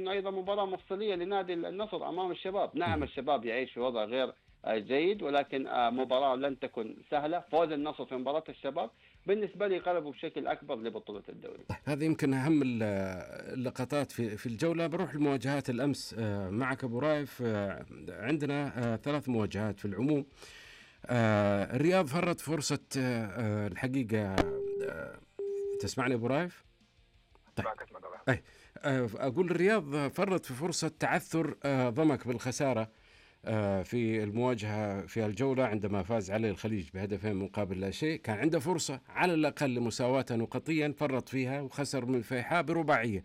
انه ايضا مباراه مفصليه لنادي النصر امام الشباب. نعم الشباب يعيش في وضع غير جيد، ولكن مباراه لن تكن سهله. فوز النصر في مباراه الشباب بالنسبه لي قربوا بشكل اكبر لبطوله الدوري. هذه يمكن اهم اللقطات في الجوله. بروح لمواجهات الامس معك ابو رايف. عندنا 3 مواجهات في العموم. الرياض فرط فرصه الحقيقه. تسمعني ابو رايف؟ طيب. أي. أقول الرياض فرط في فرصة تعثر ضمك بالخسارة في المواجهة في الجولة عندما فاز عليه الخليج بهدفين مقابل لا شيء. كان عنده فرصة على الأقل لمساواة نقطيا، فرط فيها وخسر من الفيحاء برباعية.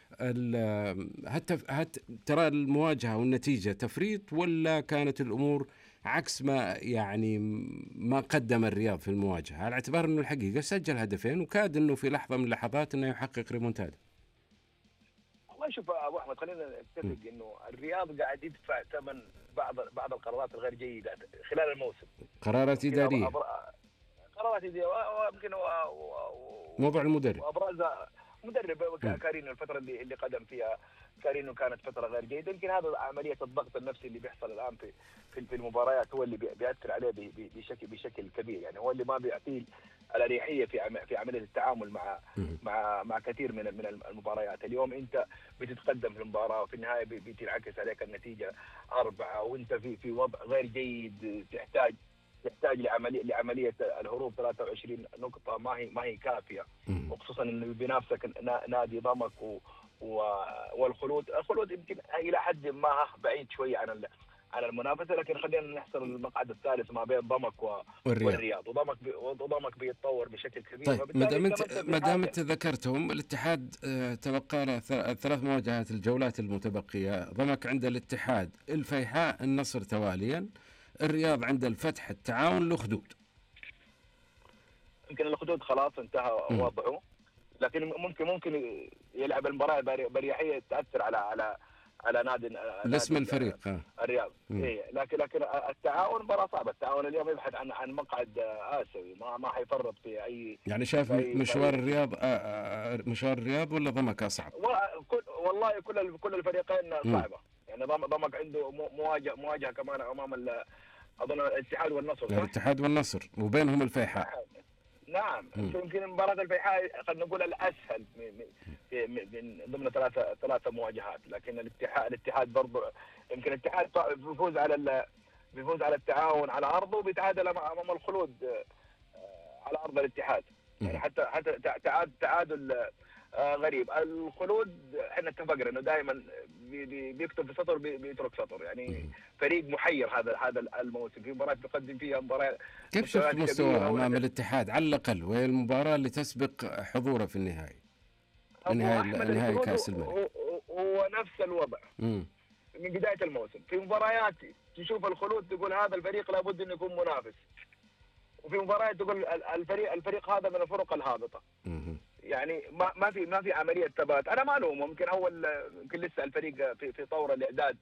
ترى المواجهة والنتيجة تفريط، ولا كانت الأمور عكس ما قدم الرياض في المواجهة، على اعتبار أنه الحقيقة سجل هدفين وكاد أنه في لحظة من اللحظات أنه يحقق ريمونتادا؟ والله شوف ابو احمد، خلينا نتفق انه الرياض قاعد يدفع ثمن بعض القرارات الغير جيده خلال الموسم. قرارات اداريه، قرارات اداريه، ويمكن موضوع المدرب وابرزها مدرب كارينو. الفتره اللي قدم فيها كارينو كانت فتره غير جيده. يمكن هذا عمليه الضغط النفسي اللي بيحصل الان في المباريات هو اللي بيأثر عليه بشكل كبير. يعني هو اللي ما بيعطيه الاريحيه في عمليه التعامل مع كثير من المباريات. اليوم انت بتتقدم في المباراه وفي النهايه بتنعكس عليك النتيجه 4، وانت في وضع غير جيد، تحتاج لعمليه الهروب. 23 نقطه ما هي كافيه، وخصوصا انه بينافسك نادي ضمك والخلود. الخلود يمكن الى حد ما بعيد شويه عن المنافسه، لكن خلينا نحصر المقعد الثالث ما بين ضمك والرياض، وضمك بيتطور بشكل كبير. طيب، ما دامت ذكرتهم، الاتحاد تبقى له 3 مواجهات الجولات المتبقيه. ضمك عند الاتحاد، الفيحاء، النصر تواليا. الرياض عند الفتح، التعاون، الأخدود. يمكن الأخدود خلاص انتهى وضعه، لكن ممكن يلعب المباراة بريحية تأثر على نادي الاسم الفريق الرياض. إيه، لكن التعاون مباراة صعبة. التعاون اليوم يبحث عن مقعد آسيوي، ما حيفرط في أي. يعني شايف مشوار الرياض مشوار الرياض ولا ضمك أصعب؟ والله كل الفريقين صعبة. يعني ضمك عنده مواجهة كمان أمام أظن الاتحاد والنصر. الاتحاد والنصر وبينهم الفيحاء. نعم. يمكن مباراة الفيحاء خلينا نقول الأسهل من ضمن ثلاثة مواجهات. لكن الاتحاد برضه يمكن الاتحاد بيفوز على التعاون على أرضه، وبيتعادل أمام الخلود على أرض الاتحاد. يعني حتى تعادل غريب. الخلود احنا اتفقنا انه دائما بيكتب في سطر بيترك سطر. يعني فريق محير هذا الموسم، في مباراه بيقدم فيها مباراه. كيف شفت مستواه امام الاتحاد على الاقل، وهي المباراه اللي تسبق حضوره في النهائي؟ نهائي كاس الملك. هو نفس الوضع من بدايه الموسم. في مباريات تشوف الخلود تقول هذا الفريق لابد انه يكون منافس، وفي مباريات تقول الفريق هذا من الفرق الهابطه. يعني ما في عمليه ثبات. انا ما الومه، يمكن لسه الفريق في طور الاعداد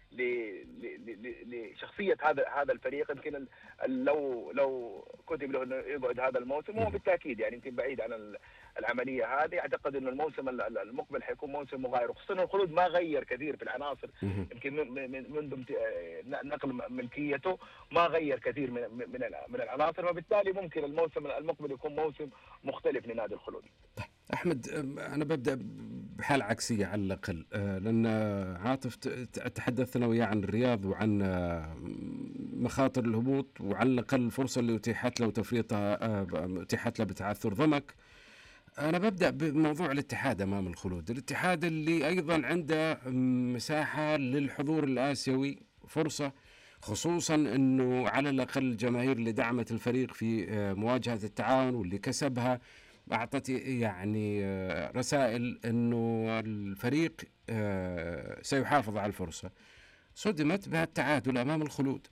لشخصيه هذا الفريق. يمكن لو كتب له انه يقعد هذا الموسم هو بالتاكيد يعني يمكن بعيد عن العمليه هذه. اعتقد انه الموسم المقبل حيكون موسم مغاير، خصوصا الخلود ما غير كثير في العناصر. يمكن منذ نقل ملكيته ما غير كثير من العناصر، فبالتالي ممكن الموسم المقبل يكون موسم مختلف لنادي الخلود. أحمد، أنا ببدأ بحال عكسية على الأقل، لأن عاطف تحدثنا وياه عن الرياض وعن مخاطر الهبوط، وعلى الأقل الفرصة اللي أتيحت له وتفريطها أتيحت له بتعثر ضمك. أنا ببدأ بموضوع الاتحاد أمام الخلود. الاتحاد اللي أيضا عنده مساحة للحضور الآسيوي، فرصة، خصوصا أنه على الأقل الجماهير اللي دعمت الفريق في مواجهة التعاون واللي كسبها أعطت يعني رسائل أنه الفريق سيحافظ على الفرصة. صدمت بها التعادل أمام الخلود.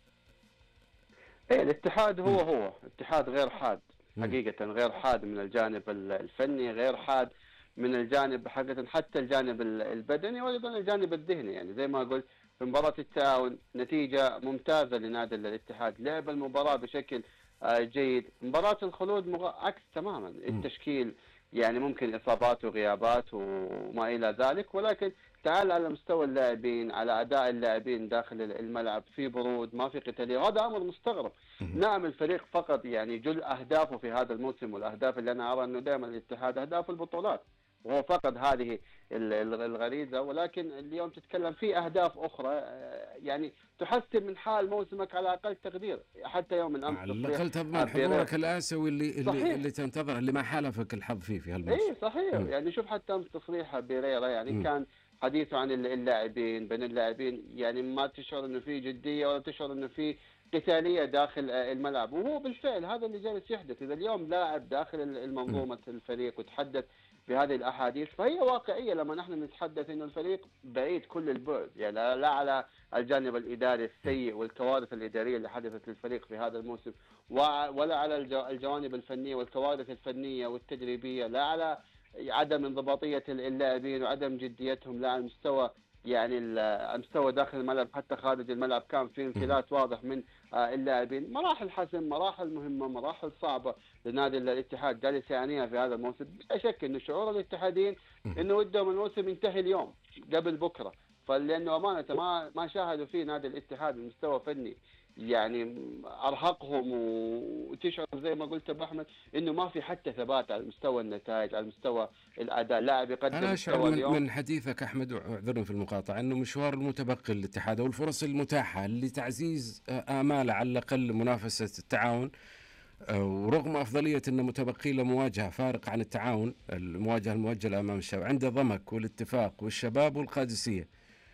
الاتحاد هو اتحاد غير حاد حقيقة، غير حاد من الجانب الفني، غير حاد من الجانب حتى الجانب البدني وأيضا الجانب الذهني. يعني زي ما قلت في مباراة التعاون نتيجة ممتازة لنادي الاتحاد، لعب المباراة بشكل جيد. مباراة الخلود عكس تماما. التشكيل يعني ممكن إصابات وغيابات وما إلى ذلك، ولكن تعال على مستوى اللاعبين، على اداء اللاعبين داخل الملعب، في برود، ما في قتاليه، وهذا امر مستغرب. نعم الفريق فقط يعني جل اهدافه في هذا الموسم، والاهداف اللي انا ارى انه دائما الاتحاد اهداف البطولات، وهو فقد هذه الغريزه، ولكن اليوم تتكلم في اهداف اخرى يعني تحسن من حال موسمك على اقل تقدير. حتى يوم الامس على تصريح الاقل تضمن بيريرا. حضورك الاسيوي صحيح. اللي تنتظره، اللي ما حالفك الحظ في هالموسم. اي صحيح. يعني شوف حتى امس تصريح بيريرا، يعني كان حديثه عن اللاعبين، بين اللاعبين، يعني ما تشعر انه في جديه ولا تشعر انه في قتاليه داخل الملعب، وهو بالفعل هذا اللي جالس يحدث. اذا اليوم لاعب داخل المنظومه الفريق وتحدث بهذه الاحاديث، فهي واقعيه لما نحن نتحدث انه الفريق بعيد كل البعد، يعني لا على الجانب الاداري السيء والكوارث الاداريه اللي حدثت للفريق في هذا الموسم، ولا على الجوانب الفنيه والكوارث الفنيه والتدريبيه، لا على عدم انضباطيه اللاعبين وعدم جديتهم، لا على المستوى، يعني المستوى داخل الملعب حتى خارج الملعب كان في انفلات واضح من اللاعبين. مراحل حسم، مراحل مهمه، مراحل صعبه لنادي الاتحاد جالس يعانيها في هذا الموسم. لا شك انه شعور الاتحاديين انه ودهم الموسم ينتهي اليوم قبل بكره، فلانه امانه ما شاهدوا فيه نادي الاتحاد بمستوى فني يعني ارهقهم، وتشعر زي ما قلت ابو احمد انه ما في حتى ثبات على مستوى النتائج، على مستوى الاداء. لاعب يقدم انا اشعر اليوم من حديثك احمد، واعذرني في المقاطعه، انه مشوار المتبقي للاتحاد والفرص المتاحه لتعزيز اماله على الاقل منافسه التعاون، ورغم افضليه ان متبقي له مواجهه فارق عن التعاون، المواجهه المؤجله امام الشباب عنده ضمك والاتفاق والشباب والقادسيه.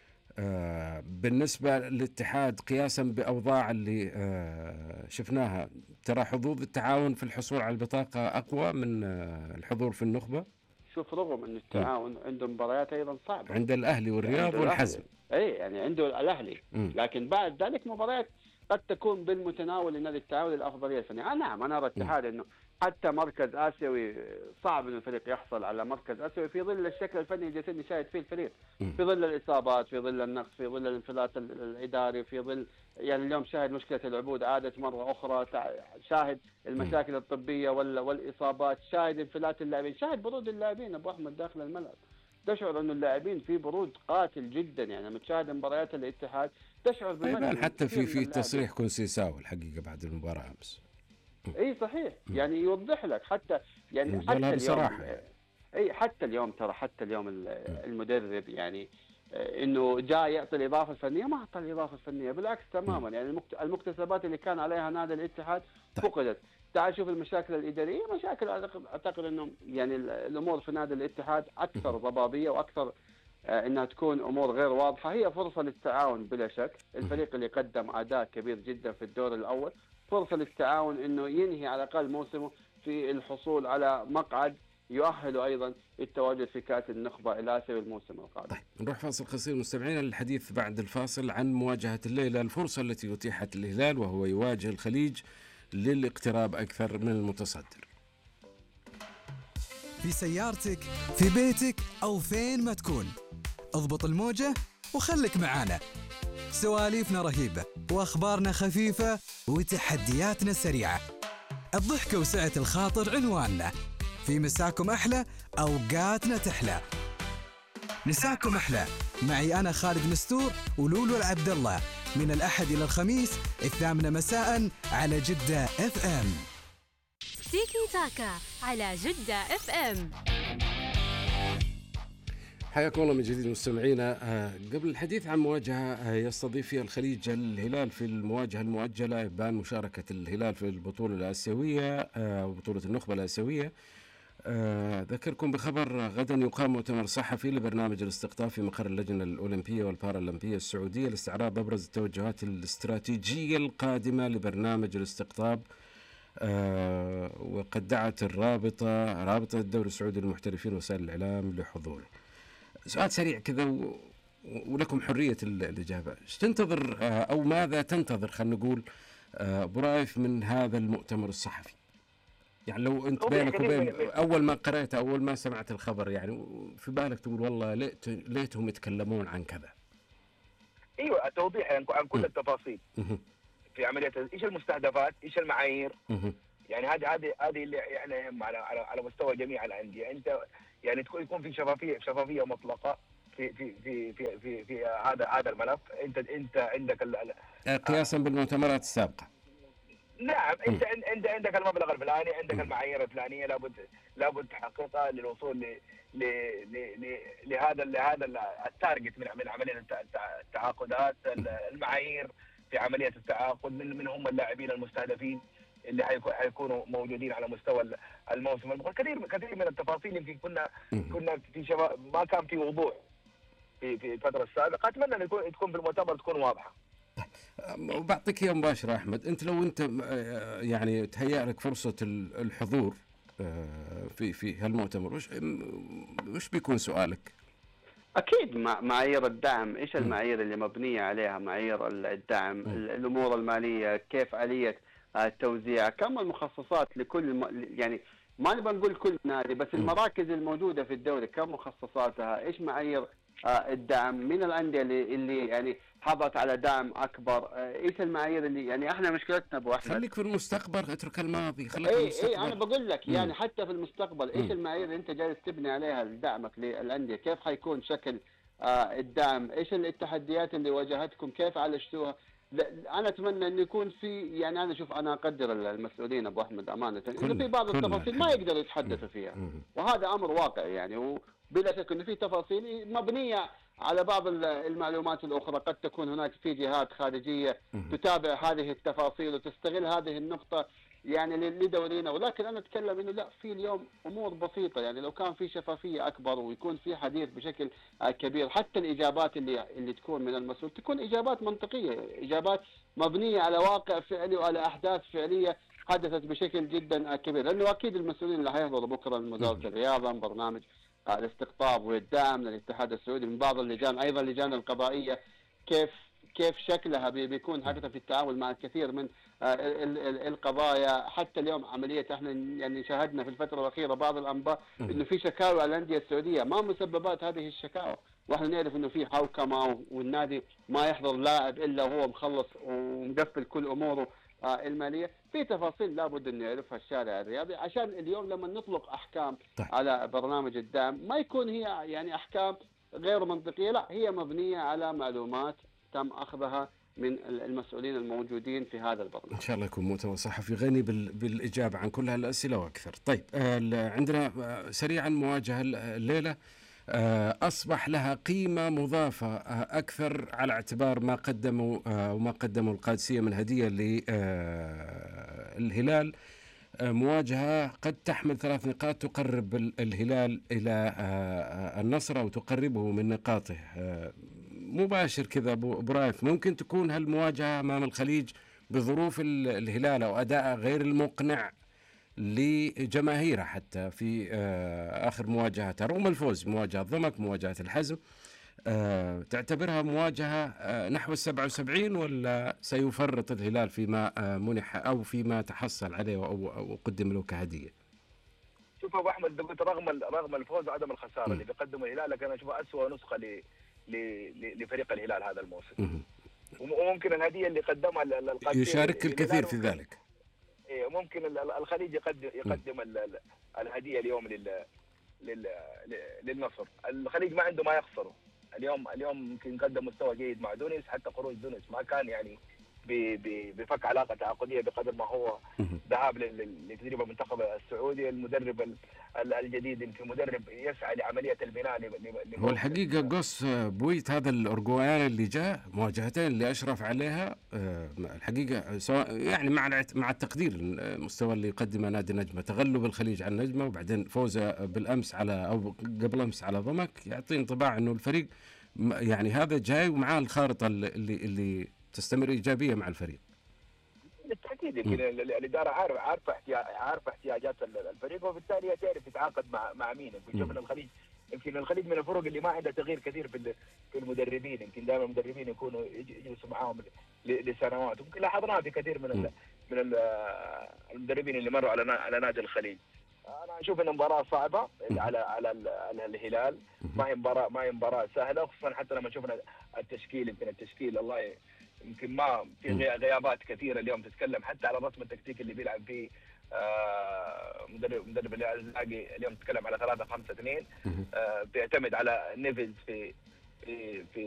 بالنسبة للاتحاد قياسا بأوضاع اللي شفناها، ترى حظوظ التعاون في الحصول على البطاقة أقوى من الحضور في النخبة. شوف، رغم أن التعاون عنده مباريات أيضا صعبة، عند الأهلي والرياض يعني والحزم، أي يعني عنده الأهلي، لكن بعد ذلك مباريات قد تكون بالمتناول لنادي التعاون الأفضلية الفنية. نعم أنا أرى الاتحاد أنه حتى مركز آسيوي صعب أن الفريق يحصل على مركز آسيوي في ظل الشكل الفني اللي جالسين نشاهد فيه الفريق، في ظل الإصابات، في ظل النقص، في ظل الانفلات الإداري، في ظل يعني اليوم شاهد مشكلة العبود عادت مرة أخرى، شاهد المشاكل الطبية والإصابات، شاهد انفلات اللاعبين، شاهد برود اللاعبين أبو أحمد داخل الملعب. تشعر أنه اللاعبين في برود قاتل جدا، يعني لما تشاهد مباريات الاتحاد تشعر بملل. حتى في تصريح كونسيساو الحقيقة بعد المباراة أمس. اي صحيح، يعني يوضح لك حتى يعني حتى اليوم بصراحة يعني. اي حتى اليوم ترى حتى اليوم المدرب يعني انه جاء يعطي الاضافه الفنيه، ما اعطى الاضافه الفنيه، بالعكس تماما. يعني المكتسبات اللي كان عليها نادي الاتحاد فقدت. تعال شوف المشاكل الاداريه، مشاكل اعتقد انه يعني الامور في نادي الاتحاد اكثر ضبابيه واكثر انها تكون امور غير واضحه. هي فرصه للتعاون بلا شك، الفريق اللي قدم اداء كبير جدا في الدور الاول، فرصه للتعاون انه ينهي على الاقل موسمه في الحصول على مقعد يؤهله ايضا التواجد في كاس النخبه الاسيوي الموسم القادم. طيب نروح فاصل قصير مستمعينا، للحديث بعد الفاصل عن مواجهه الليله، الفرصه التي اتيحت للهلال وهو يواجه الخليج للاقتراب اكثر من المتصدر. في سيارتك، في بيتك او فين ما تكون، اضبط الموجه وخلك معانا. سواليفنا رهيبه واخبارنا خفيفه وتحدياتنا سريعه. الضحكه وسعه الخاطر عنواننا. في مساكم احلى، اوقاتنا تحلى. مساكم احلى معي انا خالد مستور ولولو العبد الله، من الاحد الى الخميس 8 مساء على جده اف ام. تيكي تاكا على جدة اف ام. حياكم الله من جديد مستمعينا. قبل الحديث عن مواجهة يستضيف فيها الخليج الهلال في المواجهة المؤجلة، إبان مشاركة الهلال في البطولة الآسيوية وبطولة النخبة الآسيوية، ذكركم بخبر غدا يقام مؤتمر صحفي لبرنامج الاستقطاب في مقر اللجنة الأولمبية والبارالمبية السعودية لاستعراض أبرز التوجهات الاستراتيجية القادمة لبرنامج الاستقطاب. وقد دعت رابطة الدوري السعودي للمحترفين وسائل الإعلام لحضوره. سؤال سريع كذا ولكم حرية الإجابة، ايش تنتظر أو ماذا تنتظر خلينا نقول أبو رايف من هذا المؤتمر الصحفي؟ يعني لو أنت بينك وبين أول ما قرأت أول ما سمعت الخبر يعني في بالك تقول والله ليتهم يتكلمون عن كذا. ايوه، التوضيح عن كل التفاصيل في عمليه ايش المستهدفات، ايش المعايير. يعني هذه اللي يعني يهم على مستوى جميع الانديه. انت يعني يكون في شفافيه مطلقه في هذا الملف. انت عندك قياسا بالمؤتمرات السابقه. نعم، انت عندك المبلغ الفلاني، عندك المعايير الفلانيه لابد تحققها للوصول لهذا التارجت من عمليه التعاقدات. المعايير في عمليه التعاقد، من هم اللاعبين المستهدفين اللي حيكونوا موجودين على مستوى الموسم المقبل. كثير من التفاصيل يمكن كنا في شباب ما كان في وضوح في الفتره السابقه. اتمنى ان تكون في المؤتمر تكون واضحه. وبعطيك اياها مباشره احمد، انت لو انت يعني تهيأ لك فرصه الحضور في هالمؤتمر، وش بيكون سؤالك؟ اكيد معايير الدعم، ايش المعايير اللي مبنيه عليها معايير الدعم، الامور الماليه، كيف اليه التوزيع، كم المخصصات لكل يعني ما نبغى نقول كل نادي، بس المراكز الموجوده في الدوري كم مخصصاتها، ايش معايير الدعم، من الانديه اللي يعني حضرت على دعم اكبر، ايش المعايير اللي يعني احنا مشكلتنا ابو احمد. خليك في المستقبل، اترك الماضي، خليك في المستقبل. انا بقول لك يعني حتى في المستقبل ايش المعايير اللي انت جالس تبني عليها دعمك للانديه، كيف حيكون شكل الدعم، ايش التحديات اللي واجهتكم، كيف عالجتوها. انا اتمنى انه يكون في يعني انا شوف انا اقدر المسؤولين ابو احمد امانه انه في بعض التفاصيل ما يقدروا يتحدثوا فيها، وهذا امر واقعي يعني، وبلا شك انه في تفاصيل مبنيه على بعض المعلومات الاخرى، قد تكون هناك في جهات خارجيه تتابع هذه التفاصيل وتستغل هذه النقطه يعني لدورينا، ولكن انا اتكلم انه لا، في اليوم امور بسيطه يعني لو كان في شفافيه اكبر ويكون في حديث بشكل كبير، حتى الاجابات اللي تكون من المسؤول تكون اجابات منطقيه، اجابات مبنيه على واقع فعلي وعلى احداث فعليه حدثت بشكل جدا كبير، لانه اكيد المسؤولين اللي حيحضروا بكره من وزاره الرياضه، من برنامج الاستقطاب والدعم للاتحاد السعودي، من بعض اللجان ايضا اللجان القضائيه، كيف شكلها بيكون حقيقه في التعامل مع الكثير من القضايا. حتى اليوم عمليه احنا يعني شاهدنا في الفتره الاخيره بعض الانباء انه في شكاوى على الانديه السعوديه، ما مسببات هذه الشكاوى؟ واحنا نعرف انه في حوكمه والنادي ما يحضر لاعب الا وهو مخلص ومقفل كل اموره الماليه. في تفاصيل لابد ان يعرفها الشارع الرياضي عشان اليوم لما نطلق احكام على برنامج الدعم ما يكون هي يعني احكام غير منطقيه، لا هي مبنيه على معلومات تم اخذها من المسؤولين الموجودين في هذا البرنامج. ان شاء الله يكون مؤتمر صحفي غني بالاجابه عن كل هالاسئله واكثر. طيب عندنا سريعا مواجهه الليله أصبح لها قيمة مضافة أكثر على اعتبار ما قدموا القادسية من هدية للهلال. مواجهة قد تحمل 3 نقاط تقرب الهلال إلى النصر أو تقربه من نقاطه. مباشر كذا أبو رايف، ممكن تكون هالمواجهة أمام الخليج بظروف الهلال أو أداء غير المقنع لجماهيره حتى في آخر مواجهات رغم الفوز، مواجهة ضمك، مواجهة الحزم، تعتبرها مواجهة نحو 77 ولا سيفرط الهلال فيما منح أو فيما تحصل عليه أو قدم له كهدية؟ شوف أبو أحمد، قلت رغم الفوز وعدم الخسارة اللي بيقدمه الهلال، لكن أنا أشوفها أسوأ نسخة لفريق الهلال هذا الموسم. وممكن الهدية اللي قدمها القادسية يشارك الكثير في ذلك. ممكن الخليج يقدم الهديه اليوم للنصر. الخليج ما عنده ما يخسره اليوم يمكن قدم مستوى جيد مع تونس، حتى خروج تونس ما كان يعني بفك علاقه تعاقديه بقدر ما هو ذهاب لتدريب المنتخب السعودي. المدرب الجديد يمكن مدرب يسعى لعمليه البناء. هو الحقيقه قص بويت هذا الأورجواياني اللي جاء، مواجهتين اللي اشرف عليها الحقيقه، سواء يعني مع التقدير المستوى اللي يقدمه نادي النجمه، تغلب الخليج على النجمه وبعدين فوزه بالامس او قبل امس على ضمك، يعطي انطباع انه الفريق يعني هذا جاي ومعاه الخارطه اللي تستمر إيجابية مع الفريق. بالتأكيد يمكن الإدارة عارفة احتياجات الفريق، وبالتالي تعرف تتعاقد مع مين. يمكن الخليج من الفرق اللي ما عندها تغيير كثير في المدربين. يمكن دائما المدربين يكونوا يجلسوا معاهم لسنوات، ويمكن لاحظناها في كثير من المدربين اللي مروا على نادي الخليج. انا اشوف ان مباراه صعبه على الهلال، ما هي مباراه سهله، خصوصا حتى لما شفنا التشكيل. يمكن التشكيل الله يمكن ما في غيابات كثيره اليوم، تتكلم حتى على الرسم التكتيكي اللي بيلعب فيه مدرب الزلاقي اليوم تكلم على 3-5-2. بيعتمد على نيفيز في